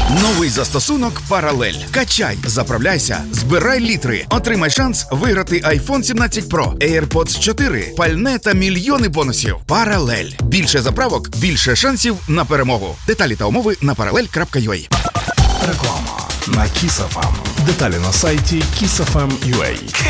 Новий застосунок «Паралель». Качай, заправляйся, збирай літри. Отримай шанс виграти iPhone 17 Pro, AirPods 4, пальне та мільйони бонусів. «Паралель». Більше заправок, більше шансів на перемогу. Деталі та умови на parallel.ua. Реклама на Kiss FM. Деталі на сайті kissfm.ua.